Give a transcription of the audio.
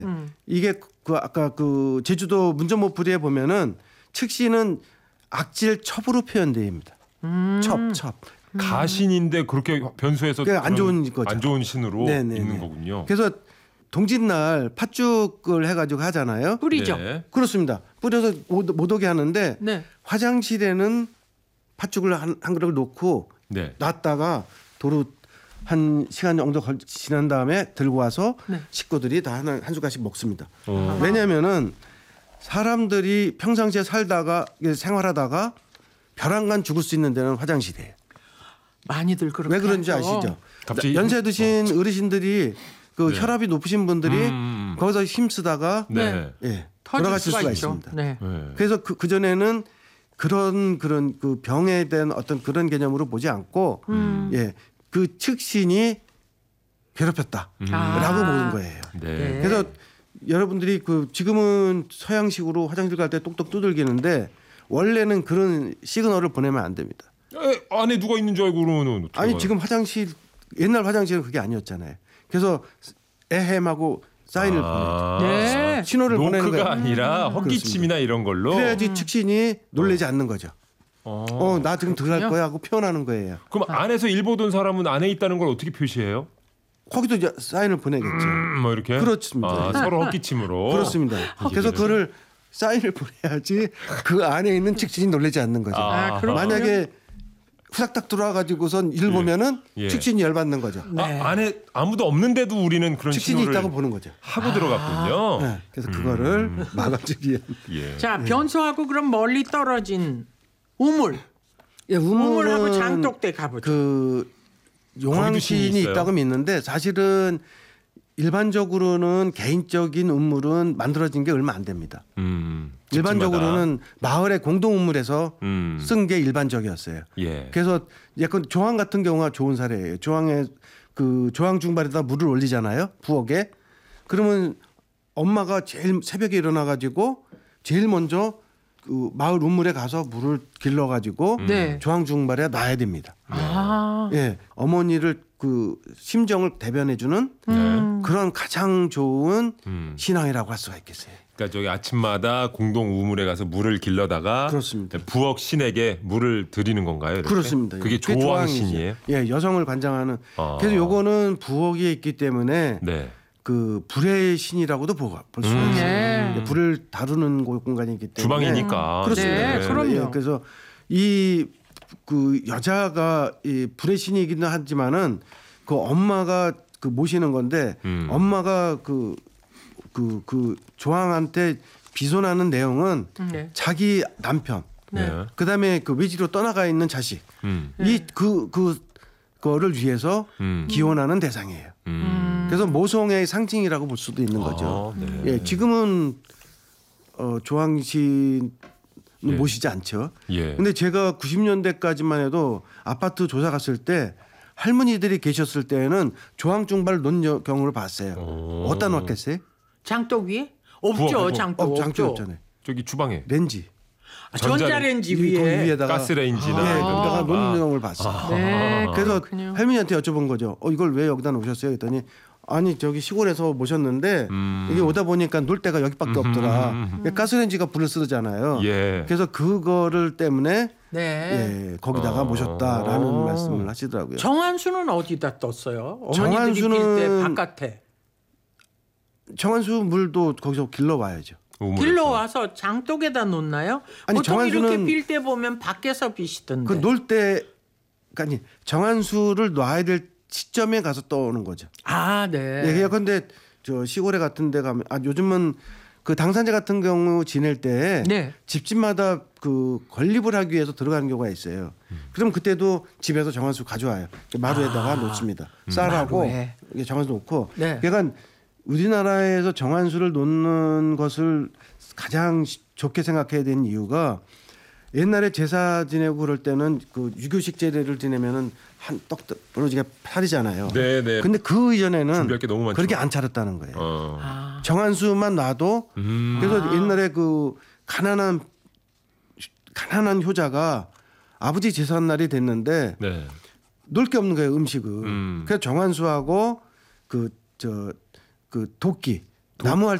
이게 그 아까 그 제주도 문전모풀이에 보면은 측신은 악질 첩으로 표현됩니다. 첩. 가신인데 그렇게 변수해서 안 좋은 거죠. 안 좋은 신으로 네네네. 있는 거군요. 그래서 동짓날 팥죽을 해가지고 하잖아요. 뿌리죠. 네. 그렇습니다. 뿌려서 못 오게 하는데 네. 화장실에는 팥죽을 한 그릇 놓고 네. 놨다가 도로 한 시간 정도 지난 다음에 들고 와서 네. 식구들이 다 한 숟갈씩 먹습니다. 왜냐하면은 사람들이 평상시에 살다가 생활하다가 벼랑간 죽을 수 있는 데는 화장실이에요. 많이들 그렇게 왜 그런지 하죠. 아시죠? 갑자기 연세 드신 어르신들이 그 네. 혈압이 높으신 분들이 거기서 힘쓰다가 네. 예, 터질 돌아가실 수가 있죠. 있습니다. 네. 네. 그래서 그 전에는 그런 그 병에 대한 어떤 그런 개념으로 보지 않고 예, 그 측신이 괴롭혔다라고 보는 거예요. 네. 그래서 여러분들이 그 지금은 서양식으로 화장실 갈 때 똑똑 두들기는데 원래는 그런 시그널을 보내면 안 됩니다. 안에 누가 있는 줄 알고 그러면 아니 지금 화장실 옛날 화장실은 그게 아니었잖아요. 그래서 에헴하고 사인을 보내죠. 네. 신호를 보내는 노크가 거예요. 아니라 헛기침이나 이런 걸로. 그래야지 측신이 놀라지 않는 거죠. 나 지금 들어갈 그렇군요. 거야 하고 표현하는 거예요. 그럼 안에서 일 보던 사람은 안에 있다는 걸 어떻게 표시해요? 거기도 이제 사인을 보내겠죠. 뭐 이렇게. 그렇습니다. 서로 헛기침으로. 그렇습니다. 그래서 그거를 사인을 보내야지 그 안에 있는 측신이 놀라지 않는 거죠. 그렇군요. 만약에 후닥닥 들어와가지고선 일 보면은 예. 측신이 열받는 거죠. 안에 아무도 없는데도 우리는 그런 측신이 신호를 있다고 보는 거죠. 하고 들어갔군요. 네. 그래서 그거를 막아주기 위한. 예. 자, 변수하고 그럼 멀리 떨어진 우물. 예, 우물하고 장독대 가보죠. 그 거기도 신이 용왕신이 있어요? 있다고 믿는데 사실은 일반적으로는 개인적인 우물은 만들어진 게 얼마 안 됩니다. 일반적으로는 마을의 공동 우물에서 쓴 게 일반적이었어요. 예. 그래서 약간 조항 같은 경우가 좋은 사례예요. 조항에 그 조항 중발에다 물을 올리잖아요. 부엌에. 그러면 엄마가 제일 새벽에 일어나 가지고 제일 먼저 그 마을 우물에 가서 물을 길러 가지고 네. 조항 중발에 놔야 됩니다. 예, 어머니를 그 심정을 대변해 주는 그런 가장 좋은 신앙이라고 할 수가 있겠어요. 그러니까 저기 아침마다 공동 우물에 가서 물을 길러다가 그렇습니다. 부엌 신에게 물을 드리는 건가요? 이렇게? 그렇습니다. 그게 그게 조왕신이에요? 예, 여성을 관장하는. 아. 그래서 요거는 부엌에 있기 때문에 네. 그 불의 신이라고도 볼 수가 있어요. 네. 불을 다루는 공간이기 때문에 주방이니까. 그렇습니다. 네, 그럼요. 예, 그래서 이 그 여자가 이 불의 신이기는 하지만은 그 엄마가 그 모시는 건데 엄마가 그 조항한테 비손하는 내용은 네. 자기 남편, 네. 그다음에 그 외지로 떠나가 있는 자식, 그거를 위해서 기원하는 대상이에요. 그래서 모성애의 상징이라고 볼 수도 있는 거죠. 네. 예, 지금은 조항신 예. 모시지 않죠. 예. 근데 제가 90년대까지만 해도 아파트 조사 갔을 때 할머니들이 계셨을 때에는 조항 중발 놓은 경우를 봤어요. 어디다 놓았겠어요? 장독 위에? 없죠. 부엌. 장독 없죠. 장독 없잖아요. 저기 주방에 렌지. 전자레인지 거기 위에. 위에다가 가스레인지나 네, 이런 거기다가 거. 놓는 경우를 봤어요. 네. 그래서 그렇군요. 할머니한테 여쭤본 거죠. 이걸 왜 여기다 놓으셨어요? 그랬더니 아니 저기 시골에서 모셨는데 이게 오다 보니까 놀 데가 여기밖에 없더라. 가스레인지가 불을 쓰잖아요. 예. 그래서 그거를 때문에 네. 예, 거기다가 모셨다라는 말씀을 하시더라고요. 정한수는 어디다 떴어요? 어머니들이 정한수는- 빌 때 바깥에. 정한수 물도 거기서 길러 와야죠. 우물에서. 길러 와서 장독에다 놓나요? 아니, 보통 이렇게 정한수는- 빌 때 보면 밖에서 비시던데. 그 놀 때 아니 정한수를 놔야 될 시점에 가서 떠오는 거죠. 아, 네. 예, 근데 저 시골에 같은 데 가면 요즘은 그 당산제 같은 경우 지낼 때 네. 집집마다 그 건립을 하기 위해서 들어가는 경우가 있어요. 그럼 그때도 집에서 정한수 가져와요. 마루에다가 놓습니다. 쌀하고 마루에. 이게 정한수 놓고. 네. 그러니까 우리나라에서 정한수를 놓는 것을 가장 좋게 생각해야 되는 이유가 옛날에 제사 지내고 그럴 때는 그 유교식 제례를 지내면은 한 떡 부러지게 팔이잖아요. 네, 네. 근데 그 이전에는 준비할 게 너무 많죠. 그렇게 안 차렸다는 거예요. 어. 정한수만 놔도 그래서 옛날에 그 가난한 효자가 아버지 제삿 날이 됐는데 네. 놀 게 없는 거예요, 음식을. 그래서 정한수하고 그 도끼 나무